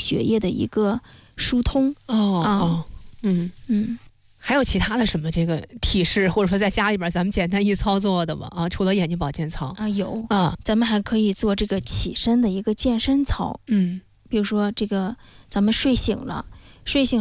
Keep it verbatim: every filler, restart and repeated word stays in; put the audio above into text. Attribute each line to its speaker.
Speaker 1: 血液的一个疏通。
Speaker 2: 哦、
Speaker 1: 啊、
Speaker 2: 哦，嗯
Speaker 1: 嗯。
Speaker 2: 还有其他的什么这个提示，或者说在家里边咱们简单易操作的吗？啊，除了眼睛保健操
Speaker 1: 啊，有
Speaker 2: 啊，
Speaker 1: 咱们还可以做这个起身的一个健身操。
Speaker 2: 嗯，
Speaker 1: 比如说这个咱们睡醒了，睡醒